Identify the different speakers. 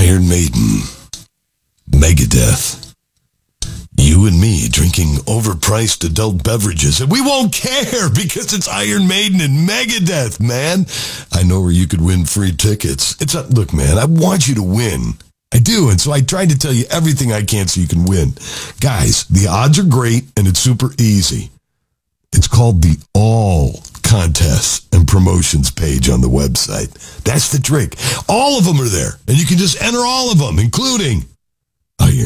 Speaker 1: Iron Maiden, Megadeth. You and me drinking overpriced adult beverages, and we won't care because it's Iron Maiden and Megadeth, man. I know where you could win free tickets. Look, man, I want you to win. I do, and so I tried to tell you everything I can so you can win. Guys, the odds are great, and it's super easy. It's called the All Contests and Promotions page on the website. That's the trick. All of them are there, and you can just enter all of them, including Iron